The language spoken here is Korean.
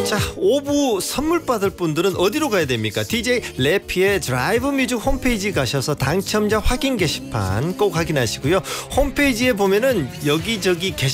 자, 5부 선물 받을 분들은 어디로 가야 됩니까? DJ 래피의 드라이브 뮤직 홈페이지 가셔서 당첨자 확인 게시판 꼭 확인하시고요. 홈페이지에 보면은 여기저기 게시